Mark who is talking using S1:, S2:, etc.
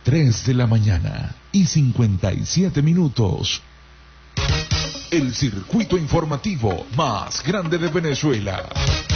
S1: 3 de la mañana y 57 minutos. El circuito informativo más grande de Venezuela.